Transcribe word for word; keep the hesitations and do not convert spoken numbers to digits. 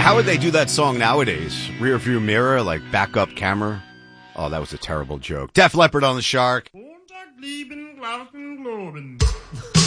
how would they do that song nowadays? Rear view mirror, like backup camera? Oh, that was a terrible joke. Def Leppard on the Shark. Montag lieben, glauben, globen.